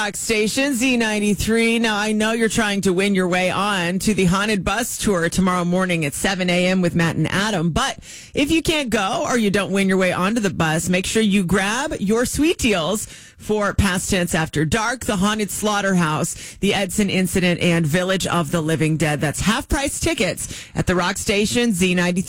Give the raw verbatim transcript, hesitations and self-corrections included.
Rock Station, Z ninety-three. Now, I know you're trying to win your way on to the Haunted Bus Tour tomorrow morning at seven a.m. with Matt and Adam. But if you can't go or you don't win your way onto the bus, make sure you grab your sweet deals for Past Tense After Dark, the Haunted Slaughterhouse, the Edson Incident, and Village of the Living Dead. That's half-price tickets at the Rock Station, Z ninety-three.